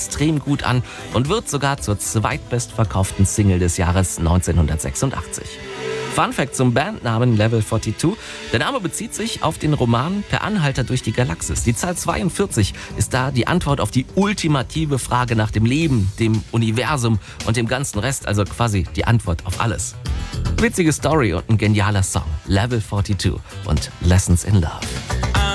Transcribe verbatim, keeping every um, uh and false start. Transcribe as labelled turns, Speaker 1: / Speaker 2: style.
Speaker 1: extrem gut an und wird sogar zur zweitbestverkauften Single des Jahres neunzehnhundertsechsundachtzig. Fun Fact zum Bandnamen Level zweiundvierzig. Der Name bezieht sich auf den Roman Per Anhalter durch die Galaxis. Die Zahl zweiundvierzig ist da die Antwort auf die ultimative Frage nach dem Leben, dem Universum und dem ganzen Rest, also quasi die Antwort auf alles. Witzige Story und ein genialer Song. Level zweiundvierzig und Lessons in Love.